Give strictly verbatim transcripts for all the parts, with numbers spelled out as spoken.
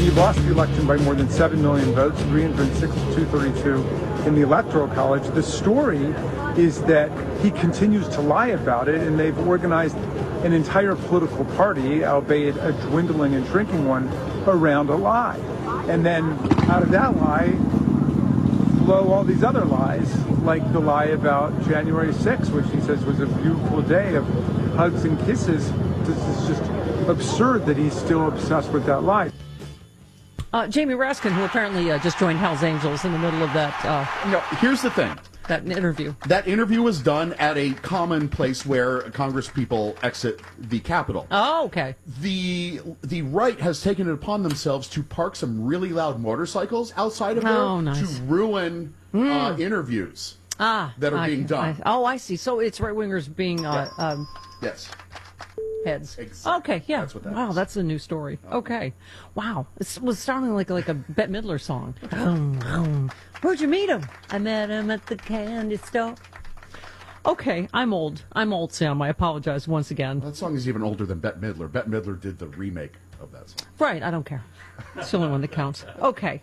he lost the election by more than seven million votes, three hundred six to two thirty-two in the Electoral College. The story is that he continues to lie about it, and they've organized an entire political party, albeit a dwindling and shrinking one, around a lie. And then out of that lie flow all these other lies, like the lie about January sixth, which he says was a beautiful day of hugs and kisses. This is just absurd that he's still obsessed with that lie. Uh, Jamie Raskin, who apparently uh, just joined Hell's Angels in the middle of that. Uh, no, here's the thing. That interview. That interview was done at a common place where Congress people exit the Capitol. Oh, okay. The the right has taken it upon themselves to park some really loud motorcycles outside of there oh, nice. to ruin mm. uh, interviews ah, that are I, being done. I, oh, I see. So it's right-wingers being... Uh, yeah. um, yes. Heads. Exactly. Okay, yeah. That's what that wow, is. That's a new story. Okay. Wow. It was sounding like like a Bette Midler song. um, um. Where'd you meet him? I met him at the candy store. Okay, I'm old. I'm old, Sam. I apologize once again. That song is even older than Bette Midler. Bette Midler did the remake of that song. Right, I don't care. It's the only one that counts. Okay.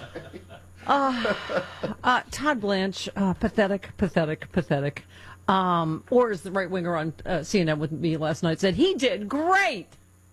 Uh, uh, Todd Blanche, uh, pathetic, pathetic, pathetic. Um, or as the right-winger on uh, C N N with me last night said, he did great.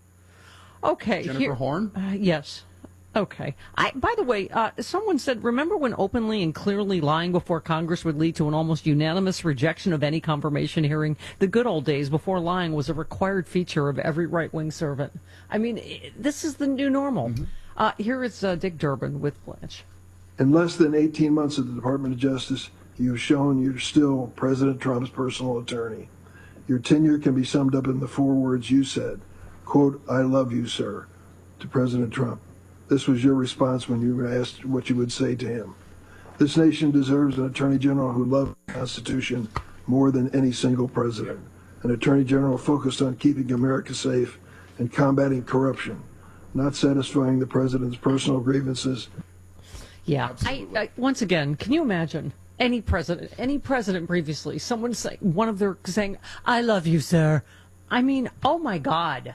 Okay. Jennifer here, Horn? Uh, yes. Okay. I, by the way, uh, someone said, remember when openly and clearly lying before Congress would lead to an almost unanimous rejection of any confirmation hearing? The good old days before lying was a required feature of every right-wing servant. I mean, this is the new normal. Mm-hmm. Uh, here is uh, Dick Durbin with Blanche. In less than eighteen months at the Department of Justice, you've shown you're still President Trump's personal attorney. Your tenure can be summed up in the four words you said, quote, "I love you, sir," to President Trump. This was your response when you were asked what you would say to him. This nation deserves an attorney general who loved the Constitution more than any single president. An attorney general focused on keeping America safe and combating corruption, not satisfying the president's personal grievances. Yeah. I, I, once again, can you imagine any president, any president previously, someone say, one of their saying, "I love you, sir." I mean, oh my God.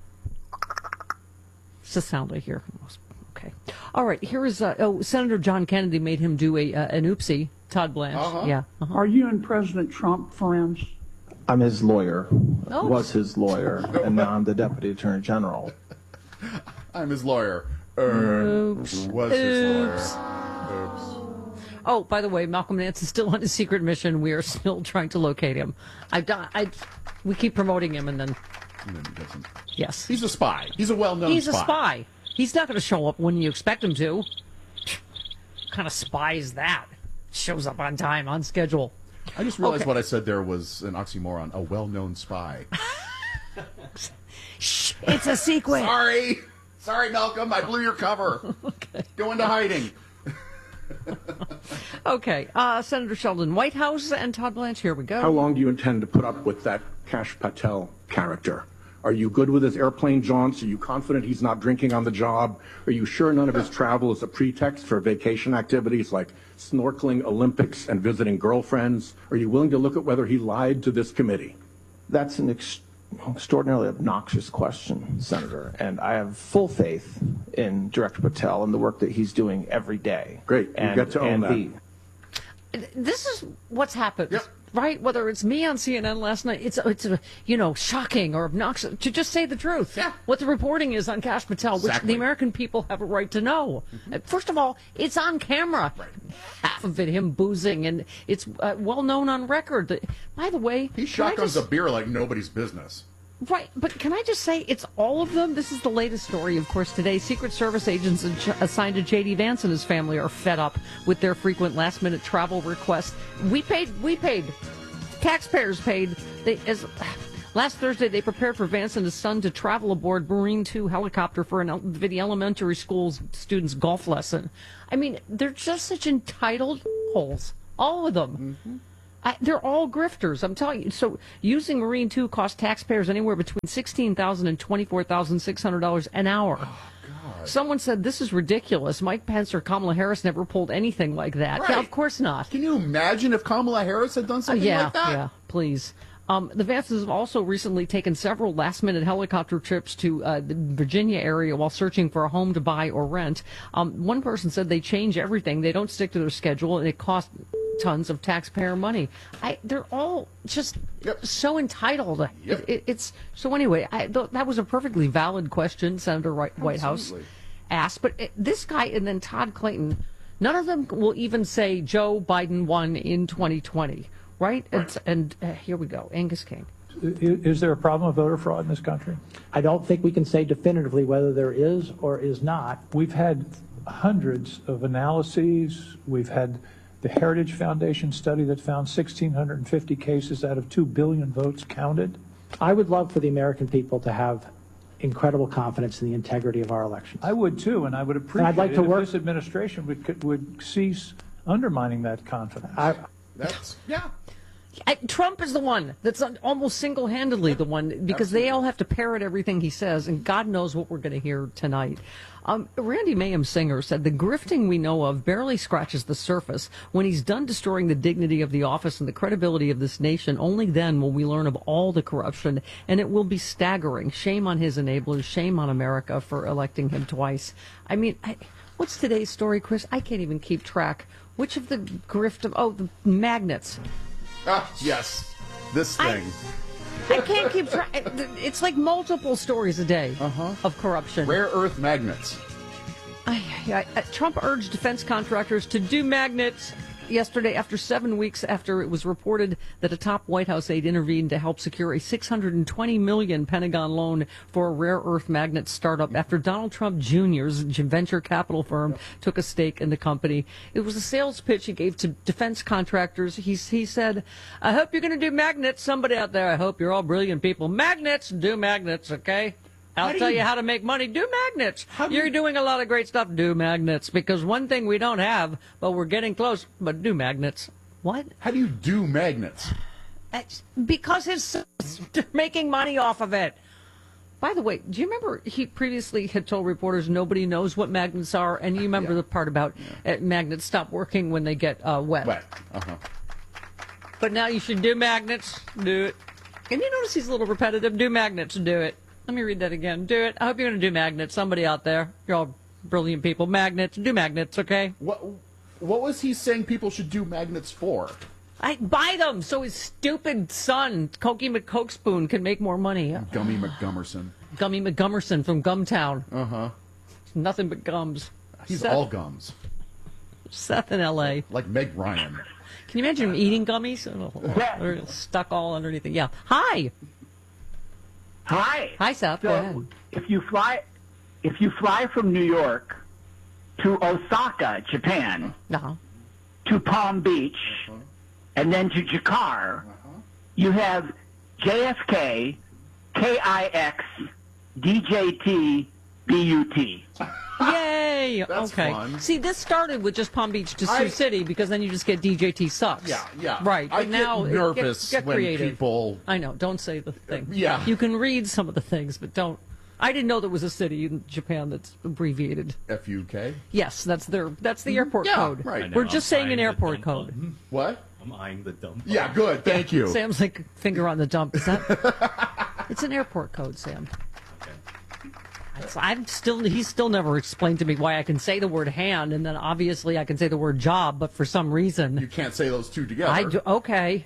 It's the sound I hear. Okay. All right. Here is, uh, oh, Senator John Kennedy made him do a uh, an oopsie. Todd Blanche. Uh-huh. Yeah. Uh-huh. Are you and President Trump friends? I'm his lawyer, Oh. was his lawyer, and now I'm the Deputy Attorney General. I'm his lawyer. Er, Oops. Was Oops. his lawyer. Oops. Oh, by the way, Malcolm Nance is still on his secret mission. We are still trying to locate him. I, I, we keep promoting him, and then, And then he doesn't. yes. He's a spy. He's a well-known He's spy. a spy. He's not going to show up when you expect him to. What kind of spy is that? Shows up on time, on schedule. I just realized Okay. what I said there was an oxymoron. A well-known spy. Shh, it's a secret. Sorry. Sorry, Malcolm. I blew your cover. Okay. Go into hiding. Okay, uh, Senator Sheldon Whitehouse and Todd Blanche, here we go. How long do you intend to put up with that Kash Patel character? Are you good with his airplane jaunts? Are you confident he's not drinking on the job? Are you sure none of his travel is a pretext for vacation activities like snorkeling, Olympics, and visiting girlfriends? Are you willing to look at whether he lied to this committee? That's an ex- extraordinarily obnoxious question, Senator, and I have full faith in Director Patel and the work that he's doing every day. Great. You and, get to own and that. he- This is what's happened, Yep. right? Whether it's me on C N N last night, it's it's uh, you know shocking or obnoxious to just say the truth. Yeah. What the reporting is on Kash Patel, which Exactly. the American people have a right to know. Mm-hmm. Uh, First of all, it's on camera. Right. Half of it him boozing, and it's uh, well known on record. That, by the way, He can I shotguns just- a beer like nobody's business. Right, but can I just say it's all of them? This is the latest story, of course, today. Secret Service agents assigned to J D Vance and his family are fed up with their frequent last-minute travel requests. We paid, we paid, taxpayers paid. They, as last Thursday, they prepared for Vance and his son to travel aboard Marine two helicopter for an, for the elementary school students' golf lesson. I mean, they're just such entitled holes, all of them. Mm-hmm. I, they're all grifters, I'm telling you. So using Marine two cost taxpayers anywhere between sixteen thousand dollars and twenty-four thousand six hundred dollars an hour. Oh, God. Someone said this is ridiculous. Mike Pence or Kamala Harris never pulled anything like that. Right. Yeah, of course not. Can you imagine if Kamala Harris had done Uh, something yeah, like that? yeah, please. Um, the Vances have also recently taken several last-minute helicopter trips to uh, the Virginia area while searching for a home to buy or rent. Um, one person said they change everything. They don't stick to their schedule, and it costs tons of taxpayer money. I, they're all just Yep. so entitled. Yep. It, it, it's so anyway. I, th- that was a perfectly valid question Senator White, Whitehouse Absolutely. asked. But it, this guy and then Todd Clayton, none of them will even say Joe Biden won in twenty twenty, right? Right. It's, and uh, here we go, Angus King. Is, is there a problem of voter fraud in this country? I don't think we can say definitively whether there is or is not. We've had hundreds of analyses. We've had the Heritage Foundation study that found one thousand six hundred fifty cases out of two billion votes counted. I would love for the American people to have incredible confidence in the integrity of our elections. I would too, and I would appreciate I'd like it to if work- this administration would, would cease undermining that confidence. I, That's, yeah. I, Trump is the one that's un- almost single-handedly the one, because Absolutely. they all have to parrot everything he says, and God knows what we're going to hear tonight. Um, Randy Mayhem Singer said the grifting we know of barely scratches the surface. When he's done destroying the dignity of the office and the credibility of this nation, only then will we learn of all the corruption, and it will be staggering. Shame on his enablers. Shame on America for electing him twice. I mean, I, what's today's story, Chris? I can't even keep track. Which of the grift of, oh, the magnets. Ah, yes. This I- thing. I can't keep track. It's like multiple stories a day Uh-huh. of corruption. Rare earth magnets. I, I, I, Trump urged defense contractors to do magnets yesterday after seven weeks after it was reported that a top White House aide intervened to help secure a six hundred twenty million dollars Pentagon loan for a rare earth magnet startup after Donald Trump Junior's venture capital firm took a stake in the company. It was a sales pitch he gave to defense contractors. He, he said, I hope you're going to do magnets. Somebody out there, I hope you're all brilliant people. Magnets, do magnets, okay? I'll do tell you- you how to make money. Do magnets. do You're you- doing a lot of great stuff. Do magnets. Because one thing we don't have, but we're getting close, but do magnets. What? How do you do magnets? It's because his they're making money off of it. By the way, do you remember he previously had told reporters nobody knows what magnets are? And you remember Yeah. the part about uh, magnets stop working when they get uh, wet. Wet. Uh-huh. But now you should do magnets. Do it. And you notice he's a little repetitive. Do magnets. Do it. Let me read that again. Do it. I hope you're going to do magnets. Somebody out there. You're all brilliant people. Magnets. Do magnets, okay? What, what was he saying people should do magnets for? I buy them so his stupid son, Cokie McCokespoon, can make more money. Gummy McGummerson. Gummy McGummerson from Gumtown. Uh-huh. Nothing but gums. He's Seth, all gums. Seth in L A. Like Meg Ryan. Can you imagine him eating gummies? They're stuck all underneath it. Yeah. Hi. Hi. Hi, Seth. Go So ahead. if you fly, if you fly from New York to Osaka, Japan, Uh-huh. to Palm Beach, and then to Jakarta, you have J F K, K I X, D J T, B U T. Yay! That's okay. fun. See, this started with just Palm Beach to Sioux I- City because then you just get D J T sucks. Yeah, yeah. Right. I But now get it- nervous get, get when creative. people... I know. Don't say the thing. Yeah. You can read some of the things, but don't. I didn't know there was a city in Japan that's abbreviated. F U K? Yes, that's their that's the airport Yeah, code. right. I know, We're just saying an eyeing the airport dump code. button. What? I'm eyeing the dump. Yeah, good. Thank you. Sam's like finger on the dump. Is that? It's an airport code, Sam. It's- I'm still. He's still never explained to me why I can say the word hand and then obviously I can say the word job, but for some reason You can't say those two together. I do. Okay.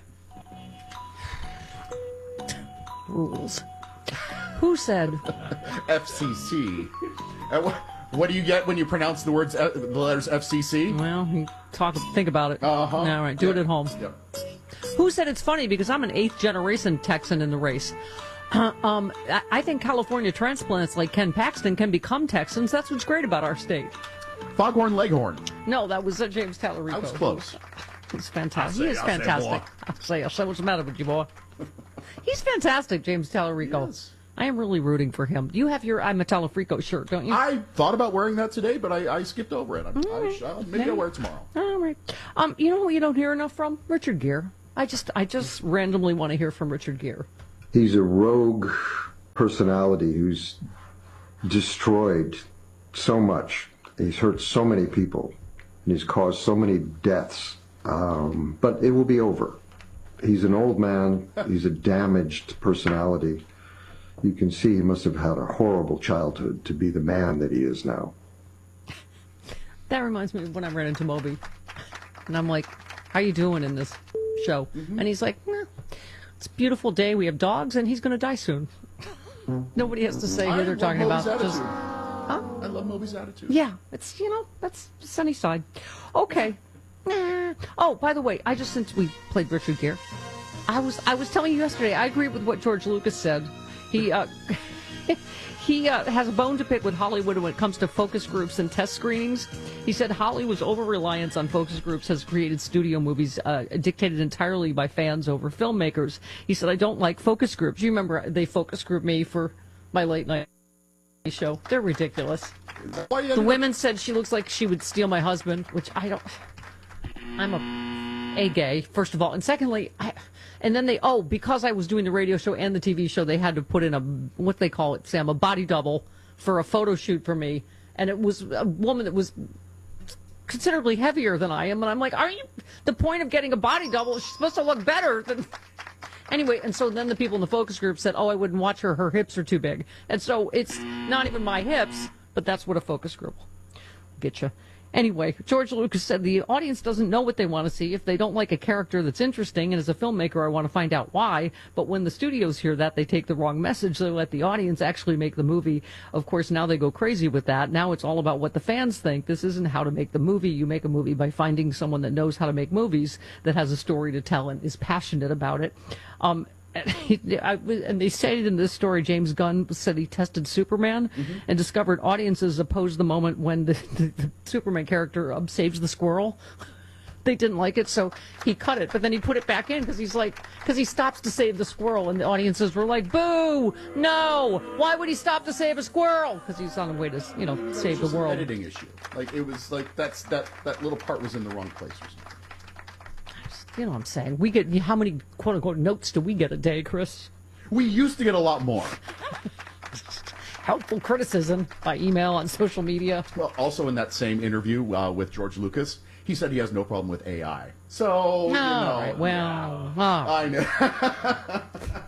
Rules. Who said? F C C. Uh, what, what do you get when you pronounce the words, uh, the letters F C C? Well, you talk. Think about it. Uh-huh. All right. Do it Yep. at home. Yep. Who said it's funny? Because I'm an eighth generation Texan in the race. Uh, um, I, I think California transplants like Ken Paxton can become Texans. That's what's great about our state. Foghorn Leghorn. No, that was uh, James Tallarico. I was close. He's fantastic. I'll He say, is I'll say, fantastic. boy. I'll say, I'll say, what's the matter with you, boy? He's fantastic, James Tallarico. Yes. I am really rooting for him. You have your I'm a Tallarico shirt, don't you? I thought about wearing that today, but I, I skipped over it. I'm, I, sh- uh, maybe I'll wear it tomorrow. All right. Um, you know who you don't hear enough from? Richard Gere. I just, I just randomly want to hear from Richard Gere. He's a rogue personality who's destroyed so much. He's hurt so many people, and he's caused so many deaths. Um, but it will be over. he's an old man. He's a damaged personality. You can see he must have had a horrible childhood to be the man that he is now. That reminds me of when I ran into Moby. And I'm like, how you doing in this show? Mm-hmm. And he's like, nah, it's a beautiful day. We have dogs, and he's going to die soon. Nobody has to say who they're talking Moby's about. Attitude. Just, huh? I love Moby's attitude. Yeah, it's, you know, that's sunny side. Okay. Nah. Oh, by the way, I just, since we played Richard Gere, I was I was telling you yesterday, I agree with what George Lucas said. He uh, he uh, has a bone to pick with Hollywood when it comes to focus groups and test screenings. He said Hollywood's over-reliance on focus groups has created studio movies uh, dictated entirely by fans over filmmakers. He said, I don't like focus groups. You remember they focus grouped me for my late night show. They're ridiculous. The women said she looks like she would steal my husband, which I don't... I'm a, a gay, first of all. And secondly, I, and then they, oh, because I was doing the radio show and the T V show, they had to put in a, what they call it, Sam, a body double for a photo shoot for me. And it was a woman that was considerably heavier than I am. And I'm like, are you, the point of getting a body double is she's supposed to look better than... Anyway, and so then the people in the focus group said, oh, I wouldn't watch her, her hips are too big. And so it's not even my hips, but that's what a focus group will get you. Anyway, George Lucas said the audience doesn't know what they want to see if they don't like a character that's interesting, and as a filmmaker, I want to find out why. But when the studios hear that, they take the wrong message. They let the audience actually make the movie. Of course, now they go crazy with that. Now it's all about what the fans think. This isn't how to make the movie. You make a movie by finding someone that knows how to make movies, that has a story to tell and is passionate about it. Um, And, he, I, and they stated in this story, James Gunn said he tested Superman mm-hmm. and discovered audiences opposed the moment when the, the, the Superman character um, saves the squirrel. They didn't like it, so he cut it. But then he put it back in because he's like, because he stops to save the squirrel, and the audiences were like, "Boo! No! Why would he stop to save a squirrel? Because he's on the way to, you know, that save was the world." An editing issue. Like it was like that's that that little part was in the wrong place or something. You know what I'm saying? We get, how many quote-unquote notes do we get a day, Chris? We used to get a lot more. Helpful criticism by email, on social media. Well, also in that same interview uh, with George Lucas, he said he has no problem with A I. So, you know. Right, well, yeah. oh. I know.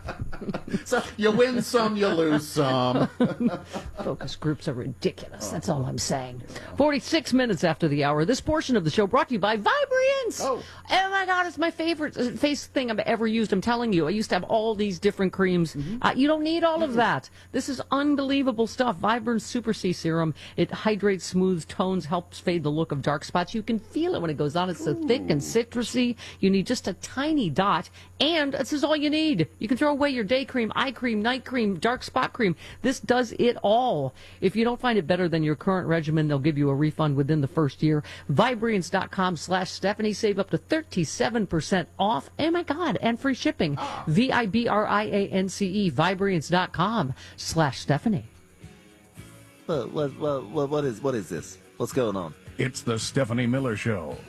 So you win some, you lose some. Focus groups are ridiculous. That's all I'm saying. forty-six minutes after the hour. This portion of the show brought to you by Vibriance. Oh. Oh my God, it's my favorite face thing I've ever used. I'm telling you, I used to have all these different creams. Mm-hmm. Uh, you don't need all of that. This is unbelievable stuff. Vibrance Super C Serum. It hydrates, smooths, tones, helps fade the look of dark spots. You can feel it when it goes on. It's so Ooh. thick and citrusy. You need just a tiny dot, and this is all you need. You can throw away your day cream, eye cream, night cream, dark spot cream. This does it all. If you don't find it better than your current regimen, they'll give you a refund within the first year. Vibriance.com slash Stephanie. Save up to thirty-seven percent off. Oh, my God. And free shipping. Oh. V I B R I A N C E. Vibriance.com slash Stephanie. What, what, what, what, is, what is this? What's going on? It's the Stephanie Miller Show.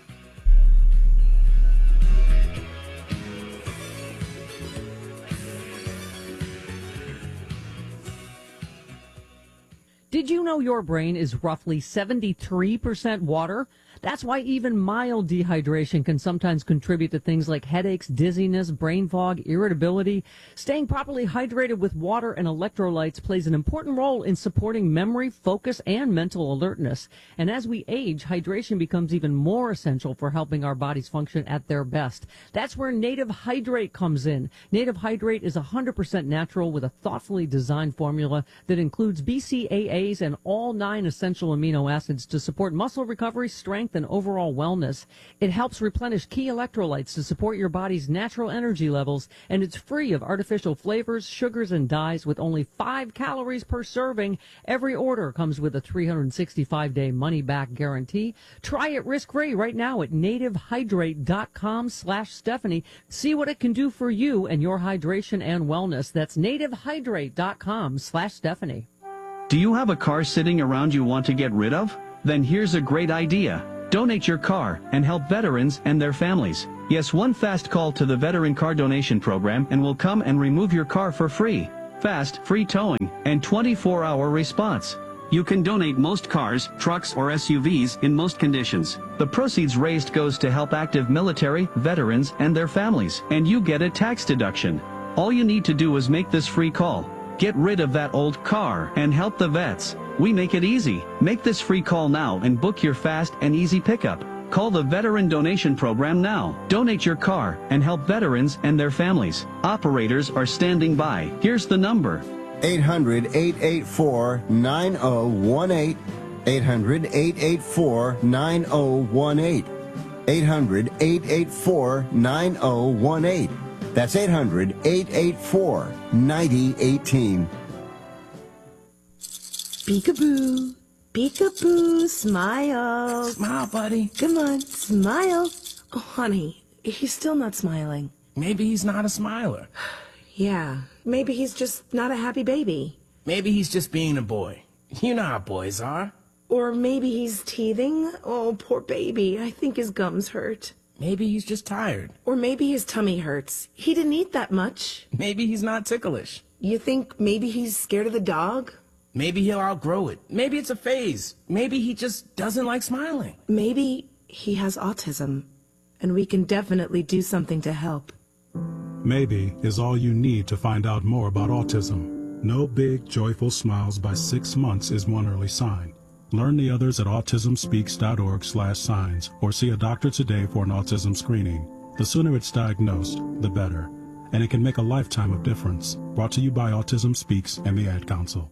Did you know your brain is roughly seventy-three percent water? That's why even mild dehydration can sometimes contribute to things like headaches, dizziness, brain fog, irritability. Staying properly hydrated with water and electrolytes plays an important role in supporting memory, focus, and mental alertness. And as we age, hydration becomes even more essential for helping our bodies function at their best. That's where Native Hydrate comes in. Native Hydrate is one hundred percent natural with a thoughtfully designed formula that includes B C A As and all nine essential amino acids to support muscle recovery, strength, and overall wellness. It helps replenish key electrolytes to support your body's natural energy levels, and it's free of artificial flavors, sugars, and dyes with only five calories per serving. Every order comes with a three hundred sixty-five day money-back guarantee. Try it risk-free right now at nativehydrate.com slash Stephanie. See what it can do for you and your hydration and wellness. That's nativehydrate.com slash Stephanie. Do you have a car sitting around you want to get rid of? Then here's a great idea. Donate your car and help veterans and their families. Yes, one fast call to the Veteran Car Donation Program and we'll come and remove your car for free. Fast, free towing, and twenty-four hour response. You can donate most cars, trucks, or S U Vs in most conditions. The proceeds raised goes to help active military, veterans, and their families, and you get a tax deduction. All you need to do is make this free call. Get rid of that old car and help the vets. We make it easy. Make this free call now and book your fast and easy pickup. Call the Veteran Donation Program now. Donate your car and help veterans and their families. Operators are standing by. Here's the number. eight hundred, eight eight four, nine zero one eight. eight hundred, eight eight four, nine zero one eight. eight hundred, eight eight four, nine zero one eight. That's eight hundred, eight eight four, nine zero one eight. Peekaboo. Peekaboo. Smile. Smile, buddy. Come on, smile. Oh, honey, he's still not smiling. Maybe he's not a smiler. Yeah, maybe he's just not a happy baby. Maybe he's just being a boy. You know how boys are. Or maybe he's teething. Oh, poor baby. I think his gums hurt. Maybe he's just tired. Or maybe his tummy hurts. He didn't eat that much. Maybe he's not ticklish. You think maybe he's scared of the dog? Maybe he'll outgrow it. Maybe it's a phase. Maybe he just doesn't like smiling. Maybe he has autism, and we can definitely do something to help. Maybe is all you need to find out more about autism. No big, joyful smiles by six months is one early sign. Learn the others at autism speaks dot org slash signs or see a doctor today for an autism screening. The sooner it's diagnosed, the better. And it can make a lifetime of difference. Brought to you by Autism Speaks and the Ad Council.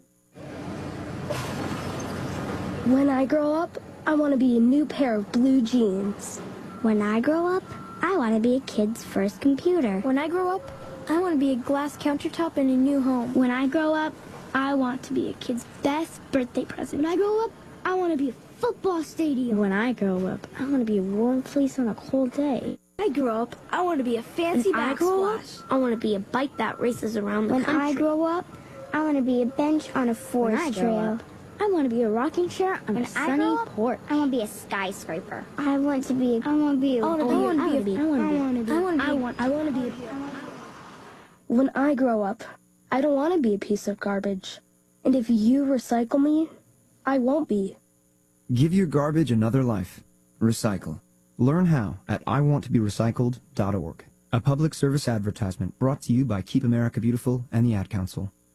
When I grow up, I want to be a new pair of blue jeans. When I grow up, I want to be a kid's first computer. When I grow up, I want to be a glass countertop in a new home. When I grow up, I want to be a kid's best birthday present. When I grow up, I want to be a football stadium. When I grow up, I want to be a warm fleece on a cold day. When I grow up, I want to be a fancy When I grow up, backsplash. I want to be a bike that races around the When country. I grow up, I want to be a bench on a forest When I grow trail. up, I want to be a rocking chair on When a I sunny grow up, porch. I want to be a skyscraper. I want to be. I want to be. I wanna be- I want I wanna to be. be- I want to be. I want to be. I want. I want to be. When I grow up, I don't want to be a piece of garbage. And if you recycle me, I won't be. Give your garbage another life. Recycle. Learn how at I want to be recycled dot org. A public service advertisement brought to you by Keep America Beautiful and the Ad Council.